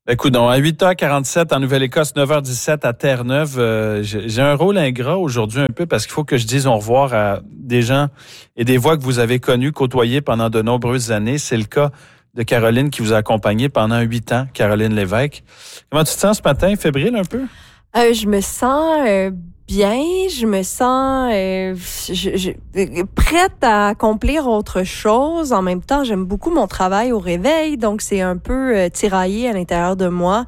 Écoute, donc, à 8h47 en Nouvelle-Écosse, 9h17 à Terre-Neuve, j'ai un rôle ingrat aujourd'hui un peu parce qu'il faut que je dise au revoir à des gens et des voix que vous avez connues, côtoyées pendant de nombreuses années. C'est le cas de Caroline qui vous a accompagné pendant 8 ans, Caroline Lévesque. Comment tu te sens ce matin, fébrile un peu? Je me sens bien, je me sens prête à accomplir autre chose. En même temps, j'aime beaucoup mon travail au réveil, donc c'est un peu tiraillé à l'intérieur de moi.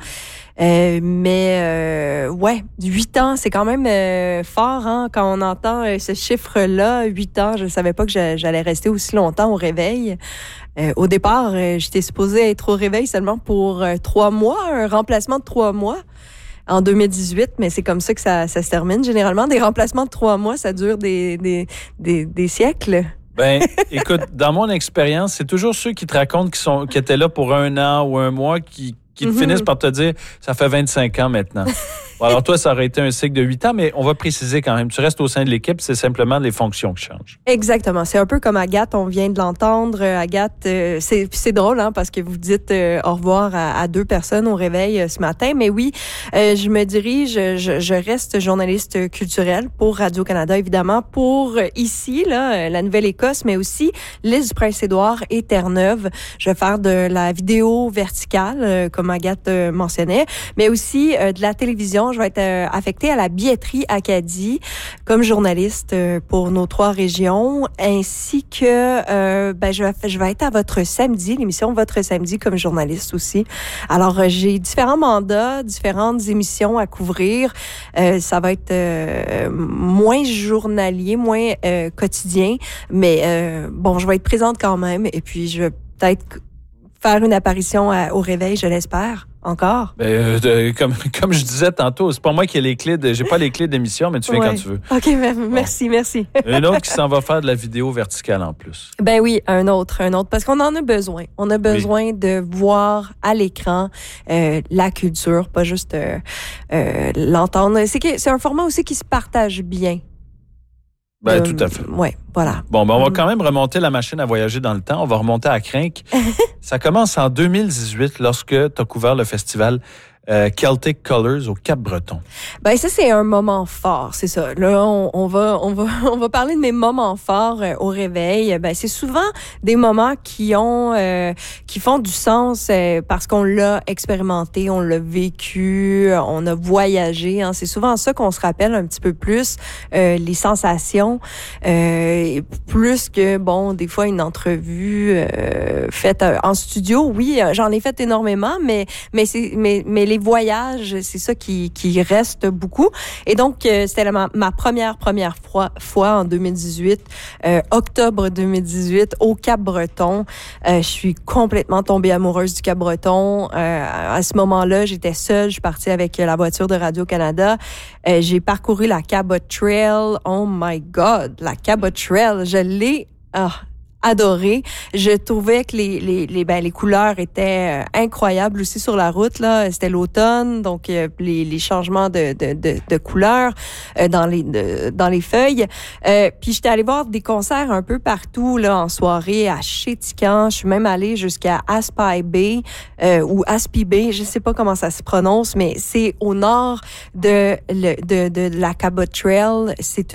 Mais 8 ans, c'est quand même fort, hein, quand on entend ce chiffre-là, 8 ans. Je savais pas que j'allais rester aussi longtemps au réveil. Au départ, j'étais supposée être au réveil seulement pour 3 mois, un remplacement de 3 mois. En 2018, mais c'est comme ça que ça se termine. Généralement, des remplacements de 3 mois, ça dure des siècles. Ben, écoute, dans mon expérience, c'est toujours ceux qui te racontent qui étaient là pour 1 an ou 1 mois qui finissent par te dire « ça fait 25 ans maintenant ». Bon, alors toi, ça aurait été un cycle de 8 ans, mais on va préciser quand même. Tu restes au sein de l'équipe, c'est simplement les fonctions qui changent. Exactement. C'est un peu comme Agathe, on vient de l'entendre. Agathe, c'est drôle, hein, parce que vous dites au revoir à 2 personnes au réveil ce matin. Mais oui, je me dirige, je reste journaliste culturelle pour Radio-Canada, évidemment, pour ici, là, la Nouvelle-Écosse, mais aussi l'île du Prince-Édouard et Terre-Neuve. Je vais faire de la vidéo verticale, comme Agathe mentionnait, mais aussi de la télévision. Je vais être affectée à la billetterie Acadie comme journaliste pour nos 3 régions, ainsi que je vais être à Votre Samedi, l'émission Votre Samedi comme journaliste aussi. Alors, j'ai différents mandats, différentes émissions à couvrir. Ça va être moins journalier, moins quotidien, mais je vais être présente quand même, et puis je vais peut-être faire une apparition au réveil, je l'espère. Encore? Comme je disais tantôt, c'est pas moi qui ai les clés j'ai pas les clés d'émission, mais tu viens quand tu veux. OK, merci. Un autre qui s'en va faire de la vidéo verticale en plus. Ben oui, un autre, parce qu'on en a besoin. On a besoin de voir à l'écran la culture, pas juste l'entendre. C'est un format aussi qui se partage bien. Tout à fait. Oui, voilà. Bon, on va quand même remonter la machine à voyager dans le temps. On va remonter à Crinque. Ça commence en 2018 lorsque tu as couvert le festival Celtic Colors au Cap-Breton. Ben ça, c'est un moment fort, c'est ça. Là, on va parler de mes moments forts au réveil. Ben c'est souvent des moments qui font du sens parce qu'on l'a expérimenté, on l'a vécu, on a voyagé. Hein. C'est souvent ça qu'on se rappelle un petit peu plus, les sensations, plus que des fois une entrevue faite en studio. Oui, j'en ai fait énormément, mais les voyages, c'est ça qui reste beaucoup. Et donc, c'était ma première fois en 2018, octobre 2018, au Cap-Breton. Je suis complètement tombée amoureuse du Cap-Breton. À ce moment-là, j'étais seule. Je suis partie avec la voiture de Radio-Canada. J'ai parcouru la Cabot Trail. Oh my God, la Cabot Trail, je l'ai... adoré. Je trouvais que les couleurs étaient incroyables aussi sur la route, là. C'était l'automne, donc les changements de couleurs dans les feuilles. Puis j'étais allée voir des concerts un peu partout là en soirée à Chéticamp. Je suis même allée jusqu'à Aspi Bay ou Aspi Bay, je sais pas comment ça se prononce, mais c'est au nord de la Cabot Trail. C'est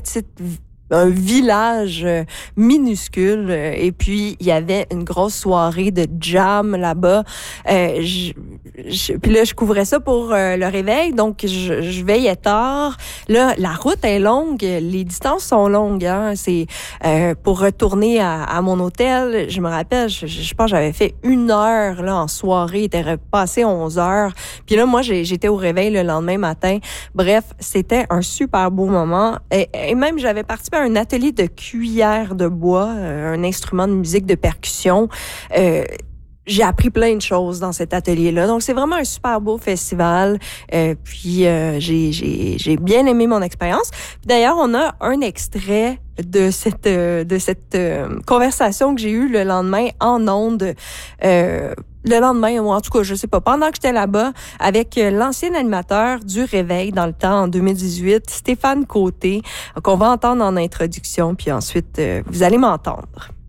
un village minuscule, et puis il y avait une grosse soirée de jam là-bas. Puis là, je couvrais ça pour le réveil, donc je veillais tard. Là, la route est longue, les distances sont longues. Hein. C'est pour retourner à mon hôtel. Je me rappelle, je pense que j'avais fait 1 heure là en soirée, il était repassé 11 heures. Puis là, moi, j'étais au réveil le lendemain matin. Bref, c'était un super beau moment. Et même, j'avais participé à un atelier de cuillère de bois, un instrument de musique de percussion. J'ai appris plein de choses dans cet atelier-là. Donc, c'est vraiment un super beau festival. Puis, j'ai bien aimé mon expérience. Puis, d'ailleurs, on a un extrait de cette conversation que j'ai eue le lendemain en ondes. Le lendemain, ou en tout cas, je sais pas, pendant que j'étais là-bas, avec l'ancien animateur du Réveil dans le temps, en 2018, Stéphane Côté, qu'on va entendre en introduction, puis ensuite, vous allez m'entendre.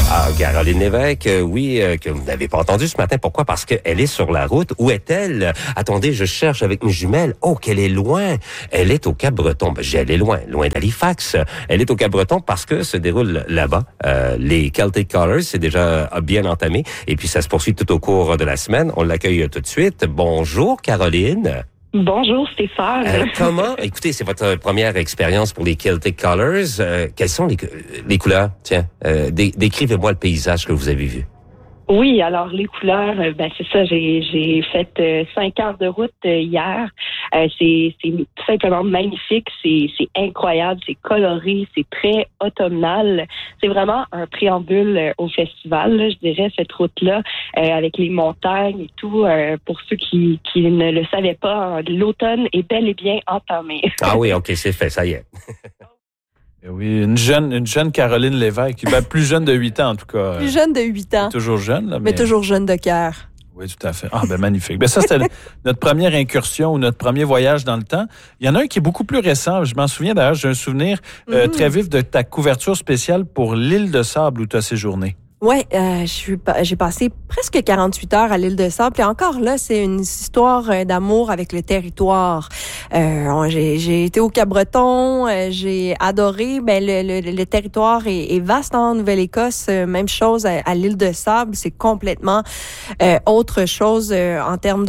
Ah, Caroline Lévesque, oui, que vous n'avez pas entendu ce matin. Pourquoi? Parce qu'elle est sur la route. Où est-elle? Attendez, je cherche avec mes jumelles. Oh, qu'elle est loin. Elle est au Cap-Breton. Ben, elle est loin d'Halifax. Elle est au Cap-Breton parce que se déroule là-bas. Les Celtic Colors, c'est déjà bien entamé. Et puis, ça se poursuit tout au cours de la semaine. On l'accueille tout de suite. Bonjour, Caroline. Bonjour Stéphane. Comment? Écoutez, c'est votre première expérience pour les Celtic Colors. Quelles sont les couleurs? Tiens, décrivez-moi le paysage que vous avez vu. Oui, alors les couleurs, c'est ça, j'ai fait 5 heures de route hier. C'est tout simplement magnifique, c'est incroyable, c'est coloré, c'est très automnal. C'est vraiment un préambule au festival, là, je dirais, cette route-là, avec les montagnes et tout. Pour ceux qui ne le savaient pas, l'automne est bel et bien entamé. Ah oui, OK, c'est fait, ça y est. Oui, une jeune Caroline Lévesque, plus jeune de 8 ans en tout cas. Plus jeune de 8 ans. Toujours jeune, là, mais toujours jeune de cœur. Oui, tout à fait. Ah, magnifique. Ça, c'était notre première incursion ou notre premier voyage dans le temps. Il y en a un qui est beaucoup plus récent. Je m'en souviens d'ailleurs, j'ai un souvenir très vif de ta couverture spéciale pour l'île de Sable où tu as séjourné. Oui, j'ai passé presque 48 heures à l'île de Sable. Et encore là, c'est une histoire d'amour avec le territoire. J'ai été au Cap-Breton, j'ai adoré. Le territoire est vaste en Nouvelle-Écosse. Même chose à l'île de Sable. C'est complètement autre chose en termes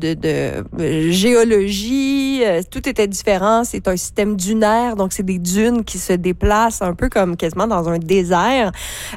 de géologie. Tout était différent. C'est un système dunaire, donc c'est des dunes qui se déplacent un peu comme quasiment dans un désert.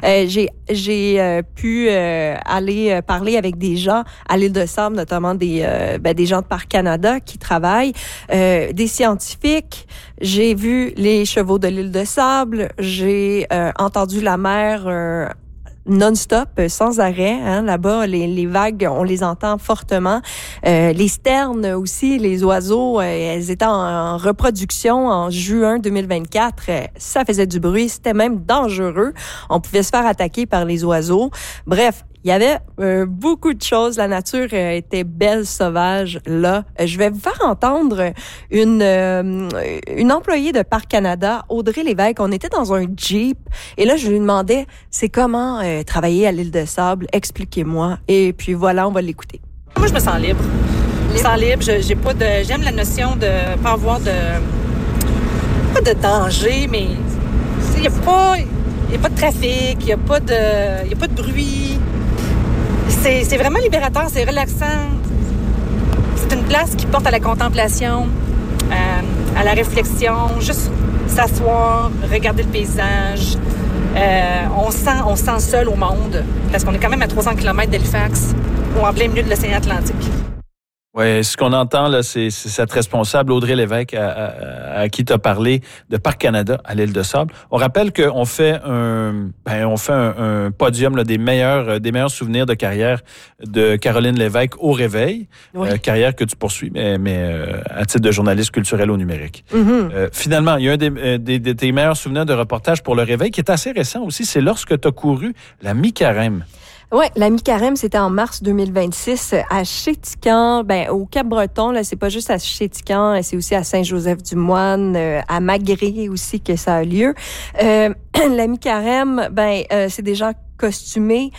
J'ai pu aller parler avec des gens à l'île de Sable, notamment des gens de Parc Canada qui travaillent, des scientifiques. J'ai vu les chevaux de l'île de Sable. J'ai entendu la mer non-stop, sans arrêt. Hein, là-bas, les vagues, on les entend fortement. Les sternes aussi, les oiseaux, elles étaient en reproduction en juin 2024. Ça faisait du bruit, c'était même dangereux. On pouvait se faire attaquer par les oiseaux. Bref, il y avait beaucoup de choses. La nature était belle, sauvage, là. Je vais vous faire entendre une employée de Parc Canada, Audrey Lévesque. On était dans un Jeep. Et là, je lui demandais, c'est comment travailler à l'île de Sable? Expliquez-moi. Et puis voilà, on va l'écouter. Moi, je me sens libre. Je me sens libre. J'aime la notion de pas avoir pas de danger, mais il n'y a pas de trafic, il n'y a pas de bruit. C'est vraiment libérateur, c'est relaxant. C'est une place qui porte à la contemplation, à la réflexion, juste s'asseoir, regarder le paysage. On se sent seul au monde, parce qu'on est quand même à 300 km d'Halifax, ou en plein milieu de l'océan Atlantique. Oui, ce qu'on entend, là, c'est cette responsable, Audrey Lévesque, à qui tu as parlé de Parc Canada à l'île de Sable. On rappelle qu'on fait un podium là, des meilleurs souvenirs de carrière de Caroline Lévesque au réveil. Oui. Carrière que tu poursuis, mais à titre de journaliste culturel au numérique. Mm-hmm. Finalement, il y a un des tes meilleurs souvenirs de reportage pour le réveil qui est assez récent aussi. C'est lorsque tu as couru la mi-carême. Oui, la mi-carême, c'était en mars 2026 à Chéticamp, au Cap-Breton. Là, c'est pas juste à Chéticamp, c'est aussi à Saint-Joseph-du-Moine, à Magré aussi que ça a lieu. La mi-carême, c'est des gens costumés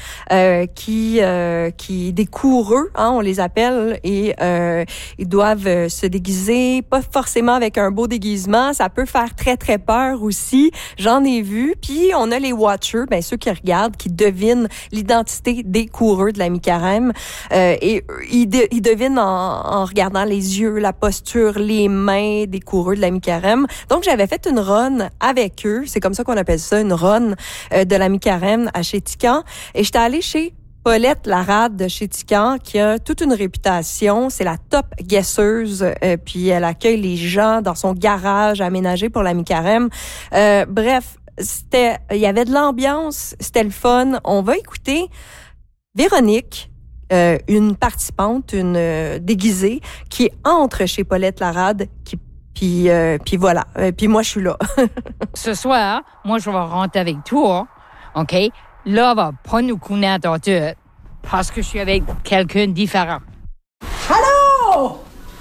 qui des coureux, hein, on les appelle, et ils doivent se déguiser, pas forcément avec un beau déguisement, ça peut faire très très peur aussi. J'en ai vu. Puis on a les watchers, ceux qui regardent, qui devinent l'identité des coureux de la mi-carême, et ils devinent en regardant les yeux, la posture, les mains des coureux de la mi-carême. Donc j'avais fait une run avec eux, c'est comme ça qu'on appelle ça, une run de la mi-carême à Chéticamp. Et j'étais allée chez Paulette Larade de Chéticamp, qui a toute une réputation. C'est la top guesseuse. Puis elle accueille les gens dans son garage aménagé pour la mi-carême. Bref, il y avait de l'ambiance. C'était le fun. On va écouter Véronique, une participante, une déguisée, qui entre chez Paulette Larade, puis voilà. Puis moi, je suis là. Ce soir, moi, je vais rentrer avec toi. OK? Là, on va pas nous connaître tout parce que je suis avec quelqu'un de différent. Allô?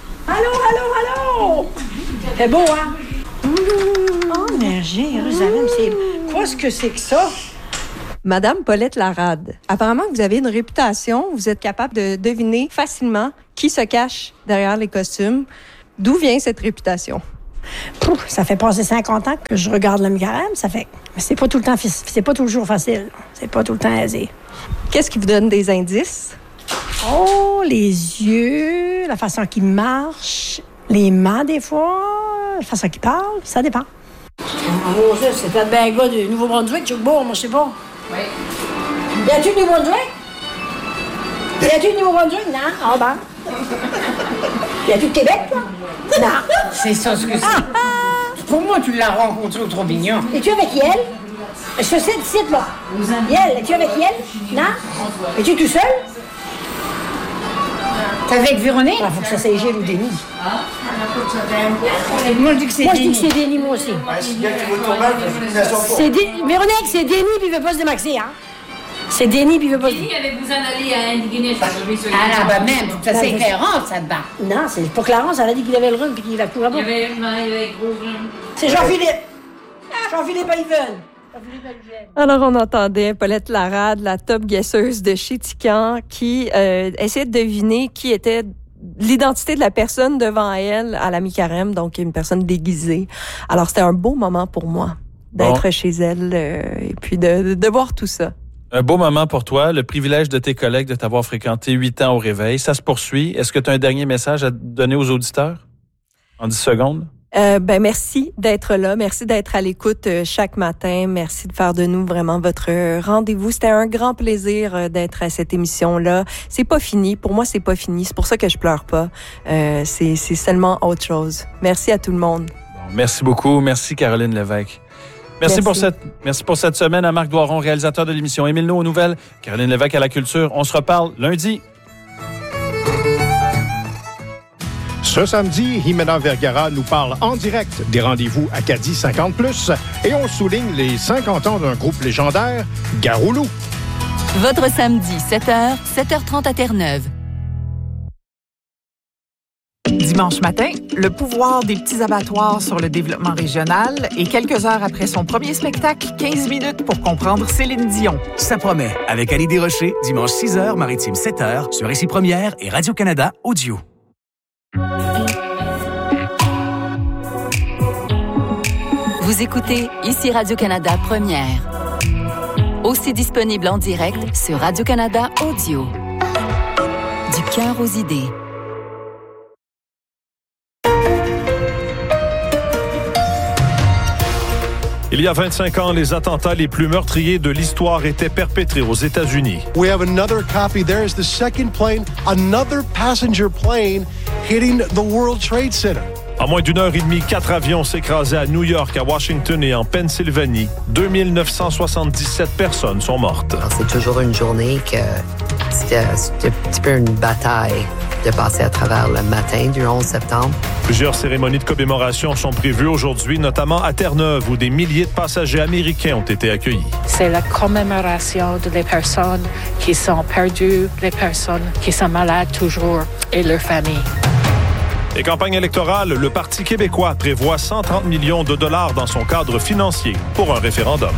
Allô? C'est beau, hein? Oh, Jérusalem, c'est... Quoi ce que c'est que ça? Madame Paulette Larade, apparemment, vous avez une réputation, vous êtes capable de deviner facilement qui se cache derrière les costumes. D'où vient cette réputation? Ça fait passer 50 ans que je regarde le mi-carême. C'est pas tout le temps, c'est pas toujours facile. C'est pas tout le temps aisé. Qu'est-ce qui vous donne des indices? Oh, les yeux, la façon qu'il marche, les mains des fois, la façon qu'il parle, ça dépend. Oh, ça, c'est peut-être bien un gars du Nouveau-Brunswick, Chuckbourg, moi je sais pas. Oui. Viens-tu du Nouveau-Brunswick? Viens-tu du Nouveau-Brunswick? Non? Ah ben. Viens-tu de Québec, toi? Non. C'est ça ce que c'est. Pour moi, tu l'as rencontré au Trombignon. Es-tu avec Yel? Je sais d'ici, là. Yel, es-tu avec Yel? Non? Es-tu tout seul? T'es avec Véronique? Il faut que ça soit Gilles ou Denis. Moi, je dis que c'est Denis. Moi, je dis que c'est Denis, moi aussi. Véronique, c'est Denis, puis il veut pas se démaxer, hein? C'est Denis, puis il veut pas se démaxer. Denis avait besoin d'aller à Indignés aujourd'hui sur Ah, ben même, ça c'est Clarence, ça te bat. Non, c'est pas Clarence, elle a dit qu'il avait le rhume, puis qu'il va courir là-bas. Il avait gros rhume. C'est Jean-Philippe. Jean-Philippe Ayven. Alors, on entendait Paulette Larade, la top guesseuse de chez Tican, qui essayait de deviner qui était l'identité de la personne devant elle à la mi-carême, donc une personne déguisée. Alors, c'était un beau moment pour moi d'être chez elle et puis de voir tout ça. Un beau moment pour toi, le privilège de tes collègues de t'avoir fréquenté 8 ans au réveil. Ça se poursuit. Est-ce que tu as un dernier message à donner aux auditeurs en 10 secondes? Merci d'être là. Merci d'être à l'écoute chaque matin. Merci de faire de nous vraiment votre rendez-vous. C'était un grand plaisir d'être à cette émission-là. C'est pas fini. Pour moi, c'est pas fini. C'est pour ça que je pleure pas. C'est seulement autre chose. Merci à tout le monde. Bon, merci beaucoup. Merci, Caroline Lévesque. Merci pour cette semaine à Marc Doiron, réalisateur de l'émission. Émile Naud aux nouvelles, Caroline Lévesque à la culture. On se reparle lundi. Ce samedi, Jimena Vergara nous parle en direct des rendez-vous Acadie 50+, et on souligne les 50 ans d'un groupe légendaire, Garoulou. Votre samedi, 7h, 7h30 à Terre-Neuve. Dimanche matin, le pouvoir des petits abattoirs sur le développement régional et quelques heures après son premier spectacle, 15 minutes pour comprendre Céline Dion. Ça promet, avec Ali Desrochers, dimanche 6h, Maritime 7h, sur Ici Première et Radio-Canada Audio. Vous écoutez Ici Radio-Canada Première. Aussi disponible en direct sur Radio-Canada Audio. Du cœur aux idées. Il y a 25 ans, les attentats les plus meurtriers de l'histoire étaient perpétrés aux États-Unis. We have another copy. There is the second plane, another passenger plane hitting the World Trade Center. En moins d'une heure et demie, 4 avions s'écrasaient à New York, à Washington et en Pennsylvanie. 2977 personnes sont mortes. Alors, c'est toujours une journée que c'est un petit peu une bataille de passer à travers le matin du 11 septembre. Plusieurs cérémonies de commémoration sont prévues aujourd'hui, notamment à Terre-Neuve, où des milliers de passagers américains ont été accueillis. C'est la commémoration des personnes qui sont perdues, les personnes qui sont malades toujours et leurs familles. Et campagne électorale, le Parti québécois prévoit 130 millions de dollars dans son cadre financier pour un référendum.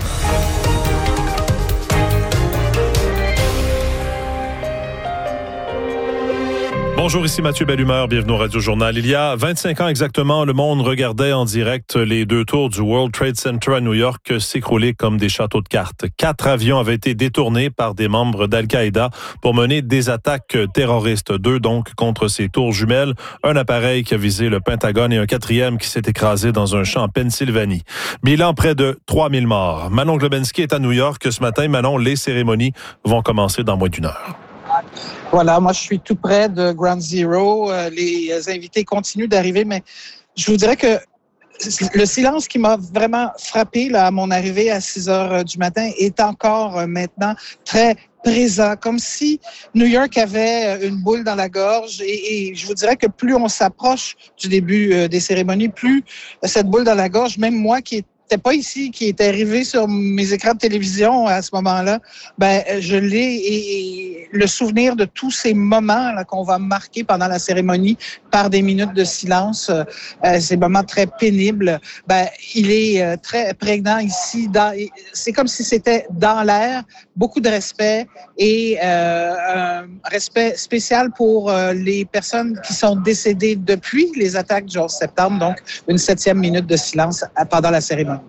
Bonjour, ici Mathieu Bellumeur, bienvenue au Radio-Journal. Il y a 25 ans exactement, le monde regardait en direct les 2 tours du World Trade Center à New York s'écrouler comme des châteaux de cartes. 4 avions avaient été détournés par des membres d'Al-Qaïda pour mener des attaques terroristes. 2 donc contre ces tours jumelles, un appareil qui a visé le Pentagone et un 4e qui s'est écrasé dans un champ en Pennsylvanie. Bilan près de 3000 morts. Manon Globensky est à New York ce matin. Manon, les cérémonies vont commencer dans moins d'une heure. Voilà, moi je suis tout près de Ground Zero. Les invités continuent d'arriver, mais je vous dirais que le silence qui m'a vraiment frappé là, à mon arrivée à 6 heures du matin est encore maintenant très présent, comme si New York avait une boule dans la gorge. Et je vous dirais que plus on s'approche du début des cérémonies, plus cette boule dans la gorge, même moi qui n'était pas ici, qui est arrivé sur mes écrans de télévision à ce moment-là, je l'ai et le souvenir de tous ces moments là, qu'on va marquer pendant la cérémonie par des minutes de silence, ces moments très pénibles, il est très prégnant ici. C'est comme si c'était dans l'air, beaucoup de respect et un respect spécial pour les personnes qui sont décédées depuis les attaques du 11 septembre, donc une 7e minute de silence pendant la cérémonie.